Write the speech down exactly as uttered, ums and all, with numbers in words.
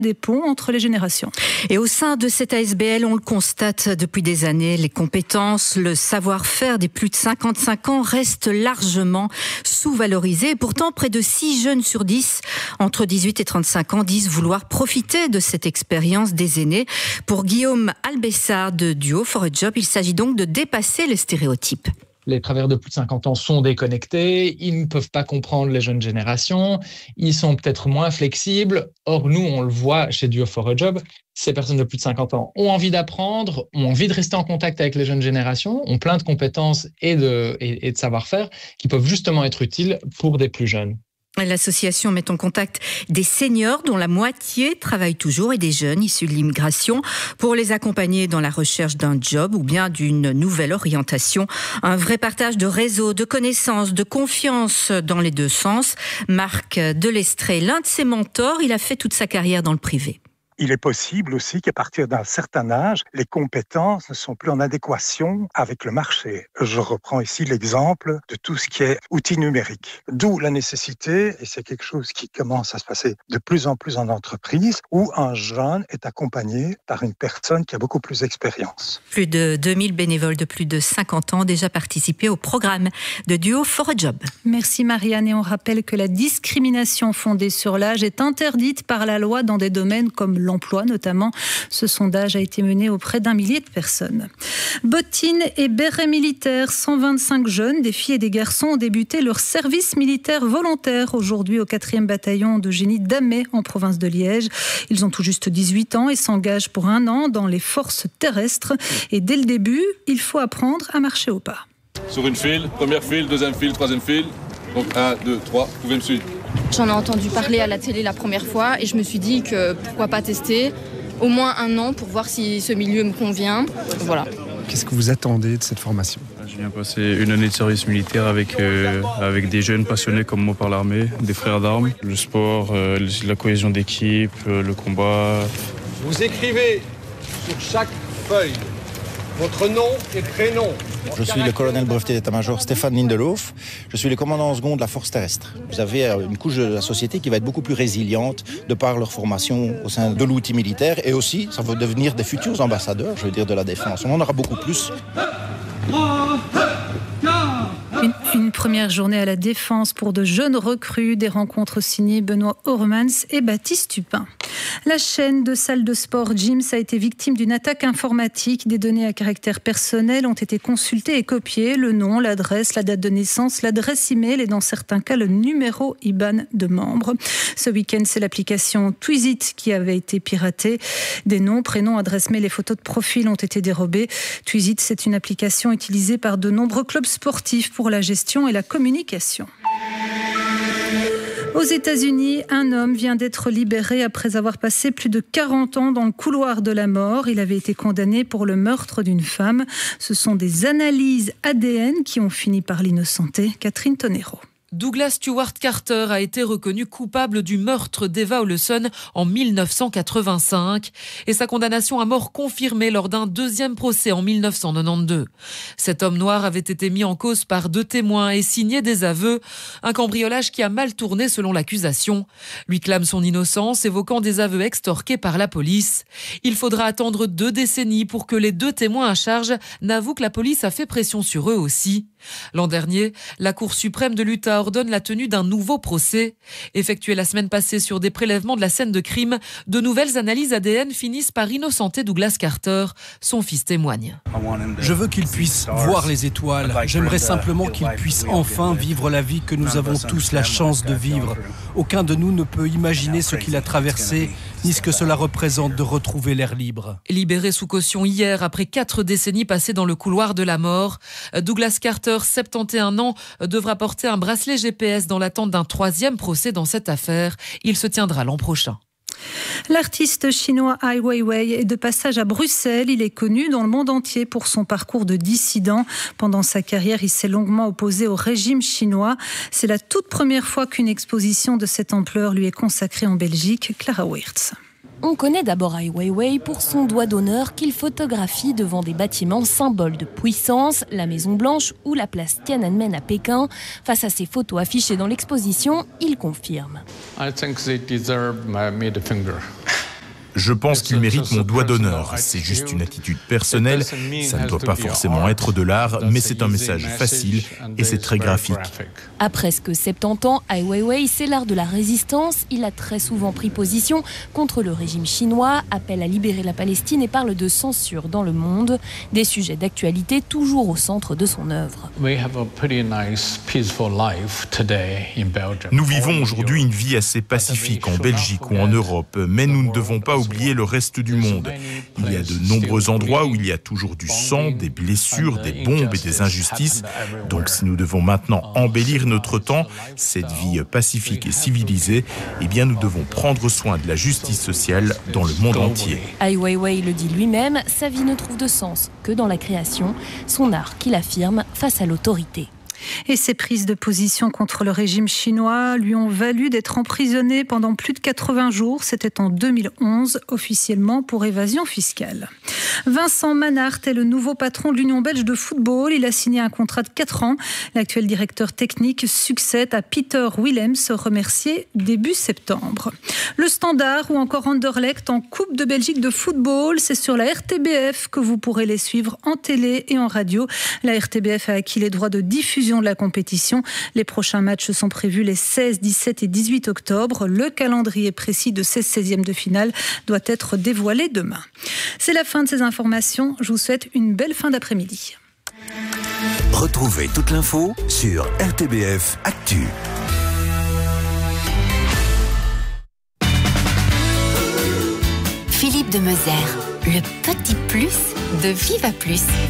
des ponts entre les générations. Et au sein de cette A S B L, on le constate depuis des années, les compétences, le savoir-faire des plus de cinquante-cinq ans restent largement sous-valorisés. Et pourtant, près de six jeunes sur dix, entre dix-huit et trente-cinq ans, disent vouloir profiter de cette expérience des aînés. Pour Guillaume Albessard de Duo for a Job, il s'agit donc de dépasser les stéréotypes. Les travailleurs de plus de cinquante ans sont déconnectés, ils ne peuvent pas comprendre les jeunes générations, ils sont peut-être moins flexibles. Or, nous, on le voit chez Duo for a Job, ces personnes de plus de cinquante ans ont envie d'apprendre, ont envie de rester en contact avec les jeunes générations, ont plein de compétences et de, et, et de savoir-faire qui peuvent justement être utiles pour des plus jeunes. L'association met en contact des seniors dont la moitié travaillent toujours et des jeunes issus de l'immigration pour les accompagner dans la recherche d'un job ou bien d'une nouvelle orientation. Un vrai partage de réseau, de connaissances, de confiance dans les deux sens. Marc Delestrée, l'un de ses mentors, il a fait toute sa carrière dans le privé. Il est possible aussi qu'à partir d'un certain âge, les compétences ne sont plus en adéquation avec le marché. Je reprends ici l'exemple de tout ce qui est outils numériques. D'où la nécessité, et c'est quelque chose qui commence à se passer de plus en plus en entreprise, où un jeune est accompagné par une personne qui a beaucoup plus d'expérience. Plus de deux mille bénévoles de plus de cinquante ans ont déjà participé au programme de Duo for a Job. Merci Marianne, et on rappelle que la discrimination fondée sur l'âge est interdite par la loi dans des domaines comme l'emploi notamment. Ce sondage a été mené auprès d'un millier de personnes. Bottines et bérets militaires, cent vingt-cinq jeunes, des filles et des garçons, ont débuté leur service militaire volontaire aujourd'hui au quatrième bataillon de génie d'Amay en province de Liège. Ils ont tout juste dix-huit ans et s'engagent pour un an dans les forces terrestres. Et dès le début, il faut apprendre à marcher au pas. Sur une file, première file, deuxième file, troisième file. Donc un, deux, trois, vous pouvez me suivre. J'en ai entendu parler à la télé la première fois et je me suis dit que pourquoi pas tester au moins un an pour voir si ce milieu me convient. Voilà. Qu'est-ce que vous attendez de cette formation ? Je viens passer une année de service militaire avec, euh, avec des jeunes passionnés comme moi par l'armée, des frères d'armes, le sport, euh, la cohésion d'équipe, euh, le combat. Vous écrivez sur chaque feuille votre nom et prénom. Je suis le colonel breveté d'état-major Stéphane Lindelhof. Je suis le commandant en second de la force terrestre. Vous avez une couche de la société qui va être beaucoup plus résiliente de par leur formation au sein de l'outil militaire. Et aussi, ça va devenir des futurs ambassadeurs, je veux dire, de la défense. On en aura beaucoup plus. Une, une première journée à la Défense pour de jeunes recrues, des rencontres signées Benoît Hormans et Baptiste Tupin. La chaîne de salles de sport Gyms a été victime d'une attaque informatique. Des données à caractère personnel ont été consultées et copiées. Le nom, l'adresse, la date de naissance, l'adresse email et dans certains cas le numéro I B A N de membre. Ce week-end, c'est l'application Twisit qui avait été piratée. Des noms, prénoms, adresses mail et photos de profil ont été dérobés. Twisit, c'est une application utilisée par de nombreux clubs sportifs pour la gestion et la communication. Aux États-Unis, un homme vient d'être libéré après avoir passé plus de quarante ans dans le couloir de la mort. Il avait été condamné pour le meurtre d'une femme. Ce sont des analyses A D N qui ont fini par l'innocenter. Catherine Tonero. Douglas Stewart Carter a été reconnu coupable du meurtre d'Eva Olson en mille neuf cent quatre-vingt-cinq et sa condamnation à mort confirmée lors d'un deuxième procès en mille neuf cent quatre-vingt-douze. Cet homme noir avait été mis en cause par deux témoins et signé des aveux, un cambriolage qui a mal tourné selon l'accusation. Lui clame son innocence, évoquant des aveux extorqués par la police. Il faudra attendre deux décennies pour que les deux témoins à charge n'avouent que la police a fait pression sur eux aussi. L'an dernier, la Cour suprême de l'Utah ordonne la tenue d'un nouveau procès. Effectué la semaine passée sur des prélèvements de la scène de crime, de nouvelles analyses A D N finissent par innocenter Douglas Carter. Son fils témoigne. Je veux qu'il puisse voir les étoiles. J'aimerais simplement qu'il puisse enfin vivre la vie que nous avons tous la chance de vivre. Aucun de nous ne peut imaginer ce qu'il a traversé, ni ce que cela représente de retrouver l'air libre. Libéré sous caution hier après quatre décennies passées dans le couloir de la mort, Douglas Carter, soixante et un ans, devra porter un bracelet G P S dans l'attente d'un troisième procès dans cette affaire. Il se tiendra l'an prochain. L'artiste chinois Ai Weiwei est de passage à Bruxelles. Il est connu dans le monde entier pour son parcours de dissident. Pendant sa carrière, il s'est longuement opposé au régime chinois. C'est la toute première fois qu'une exposition de cette ampleur lui est consacrée en Belgique. Clara Wirtz. On connaît d'abord Ai Weiwei pour son doigt d'honneur qu'il photographie devant des bâtiments symboles de puissance, la Maison Blanche ou la place Tiananmen à Pékin. Face à ces photos affichées dans l'exposition, il confirme. Je pense qu'il mérite mon doigt d'honneur. C'est juste une attitude personnelle. Ça ne doit pas forcément être de l'art, mais c'est un message facile et c'est très graphique. À presque soixante-dix ans, Ai Weiwei, c'est l'art de la résistance. Il a très souvent pris position contre le régime chinois, appelle à libérer la Palestine et parle de censure dans le monde. Des sujets d'actualité toujours au centre de son œuvre. Nous vivons aujourd'hui une vie assez pacifique en Belgique ou en Europe, mais nous ne devons pas oublier le reste du monde. Il y a de nombreux endroits où il y a toujours du sang, des blessures, des bombes et des injustices. Donc si nous devons maintenant embellir notre temps, cette vie pacifique et civilisée, eh bien nous devons prendre soin de la justice sociale dans le monde entier. Ai Weiwei le dit lui-même, sa vie ne trouve de sens que dans la création, son art qu'il affirme face à l'autorité. Et ses prises de position contre le régime chinois lui ont valu d'être emprisonné pendant plus de quatre-vingts jours. C'était en deux mille onze, officiellement pour évasion fiscale. Vincent Manhart est le nouveau patron de l'Union belge de football. Il a signé un contrat de quatre ans. L'actuel directeur technique succède à Peter Willems, remercié début septembre. Le Standard ou encore Anderlecht en Coupe de Belgique de football, c'est sur la R T B F que vous pourrez les suivre en télé et en radio. La R T B F a acquis les droits de diffusion de la compétition. Les prochains matchs sont prévus les seize, dix-sept et dix-huit octobre. Le calendrier précis de ces seizièmes de finale doit être dévoilé demain. C'est la fin de ces informations. Je vous souhaite une belle fin d'après-midi. Retrouvez toute l'info sur R T B F Actu. Philippe de Meuzert, le petit plus de Viva Plus.